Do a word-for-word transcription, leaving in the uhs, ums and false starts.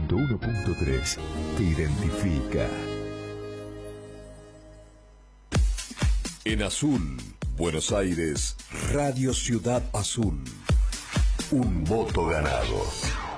ciento uno punto tres te identifica. En azul, Buenos Aires, Radio Ciudad Azul. Un voto ganado.